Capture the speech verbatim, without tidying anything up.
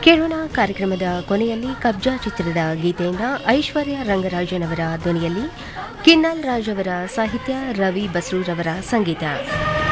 ಕೇಳೋಣ ಕಾರ್ಯಕ್ರಮದ ಕೊನೆಯಲ್ಲಿ ಕಬ್ಜಾ ಚಿತ್ರದ ಗೀತೆಯಿಂದ ಐಶ್ವರ್ಯ ರಂಗರಾಜನ್ ಅವರ ಧ್ವನಿಯಲ್ಲಿ ಕಿನ್ನಲ್ ರಾಜ್ ಅವರ ಸಾಹಿತ್ಯ, ರವಿ ಬಸ್ರೂರವರ ಸಂಗೀತ.